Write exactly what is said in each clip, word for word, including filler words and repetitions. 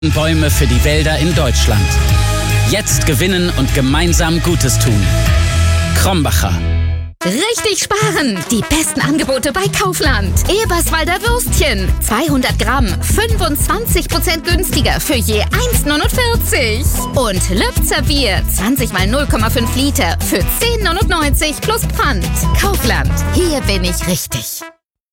Bäume für die Wälder in Deutschland. Jetzt gewinnen und gemeinsam Gutes tun. Krombacher. Richtig sparen! Die besten Angebote bei Kaufland. Eberswalder Würstchen. zweihundert Gramm. fünfundzwanzig Prozent günstiger für je eins neunundvierzig. Und Lübzer Bier. zwanzig mal null Komma fünf Liter für zehn neunundneunzig plus Pfand. Kaufland. Hier bin ich richtig.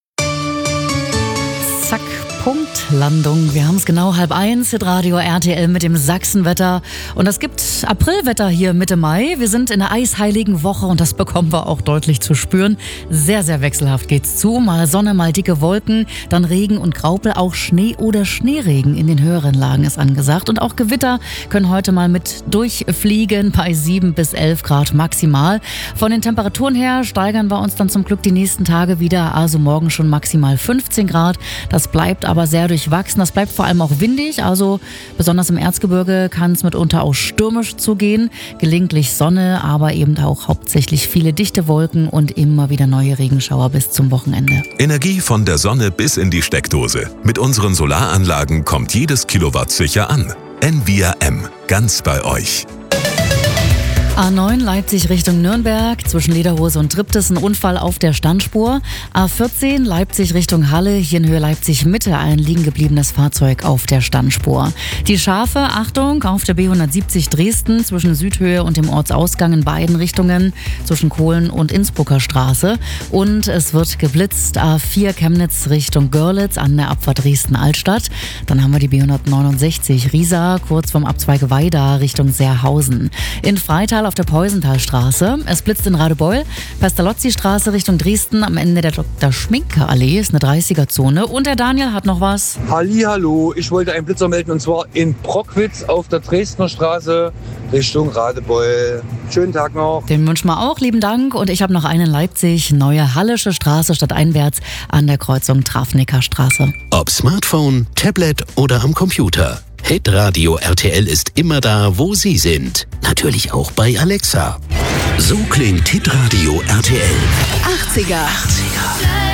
Zack, Punktlandung. Wir haben es genau halb eins, Radio R T L mit dem Sachsenwetter. Und es gibt Aprilwetter hier Mitte Mai. Wir sind in der eisheiligen Woche und das bekommen wir auch deutlich zu spüren. Sehr, sehr wechselhaft geht's zu. Mal Sonne, mal dicke Wolken, dann Regen und Graupel. Auch Schnee oder Schneeregen in den höheren Lagen ist angesagt. Und auch Gewitter können heute mal mit durchfliegen bei sieben bis elf Grad maximal. Von den Temperaturen her steigern wir uns dann zum Glück die nächsten Tage wieder. Also morgen schon maximal fünfzehn Grad. Das bleibt aber sehr durchwachsen. Das bleibt vor allem auch windig. Also besonders im Erzgebirge kann es mitunter auch stürmisch zugehen. Gelegentlich Sonne, aber eben auch hauptsächlich viele dichte Wolken und immer wieder neue Regenschauer bis zum Wochenende. Energie von der Sonne bis in die Steckdose. Mit unseren Solaranlagen kommt jedes Kilowatt sicher an. Envia M. Ganz bei euch. A neun Leipzig Richtung Nürnberg, zwischen Lederhose und Triptis ein Unfall auf der Standspur. A vierzehn Leipzig Richtung Halle, hier in Höhe Leipzig Mitte ein liegen gebliebenes Fahrzeug auf der Standspur. Die Schafe, Achtung, auf der B hundertsiebzig Dresden, zwischen Südhöhe und dem Ortsausgang in beiden Richtungen, zwischen Kohlen und Innsbrucker Straße. Und es wird geblitzt, A vier Chemnitz Richtung Görlitz an der Abfahrt Dresden-Altstadt. Dann haben wir die B hundertneunundsechzig Riesa, kurz vom Abzweig Weida Richtung Seerhausen. In Freital auf der Peusenthalstraße. Es blitzt in Radebeul, Pestalozzi-Straße Richtung Dresden am Ende der Doktor Schminke-Allee, ist eine dreißiger-Zone. Und der Daniel hat noch was. Hallihallo, ich wollte einen Blitzer melden und zwar in Brockwitz auf der Dresdner Straße Richtung Radebeul. Schönen Tag noch. Den wünschen wir auch, lieben Dank. Und ich habe noch einen in Leipzig, neue Hallische Straße stadteinwärts an der Kreuzung Trafnicker Straße. Ob Smartphone, Tablet oder am Computer. Hitradio R T L ist immer da, wo Sie sind. Natürlich auch bei Alexa. So klingt Hitradio R T L. achtziger. achtziger.